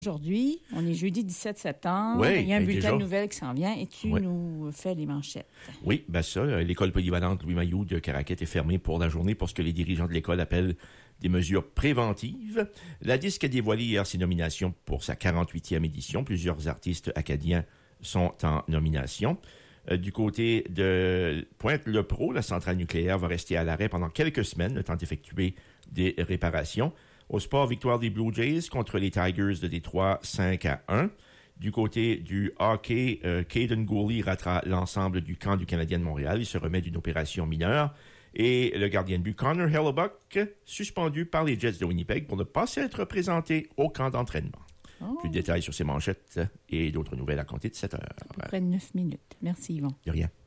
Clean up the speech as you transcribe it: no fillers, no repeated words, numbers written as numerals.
Aujourd'hui, on est jeudi 17 septembre. Oui, il y a un bulletin déjà. de nouvelles qui s'en vient et tu nous fais les manchettes. Oui, ben ça, l'école polyvalente Louis Mailloux de Caraquette est fermée pour la journée pour ce que les dirigeants de l'école appellent des mesures préventives. La disque a dévoilé hier ses nominations pour sa 48e édition. Plusieurs artistes acadiens sont en nomination. Du côté de Pointe-le-Pro, la centrale nucléaire va rester à l'arrêt pendant quelques semaines, le temps d'effectuer des réparations. Au sport, victoire des Blue Jays contre les Tigers de Détroit 5-1. Du côté du hockey, Caden Gooley ratera l'ensemble du camp du Canadien de Montréal. Il se remet d'une opération mineure. Et le gardien de but Connor Hellebuck, suspendu par les Jets de Winnipeg pour ne pas s'être présenté au camp d'entraînement. Oh. Plus de détails sur ces manchettes et d'autres nouvelles à compter de 7 heures. À peu près 9 minutes. Merci Yvon. De rien.